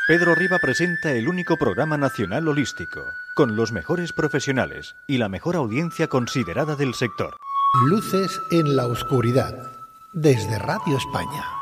Pedro Riba presenta el único programa nacional holístico, con los mejores profesionales y la mejor audiencia considerada del sector. Luces en la oscuridad, desde Radio España.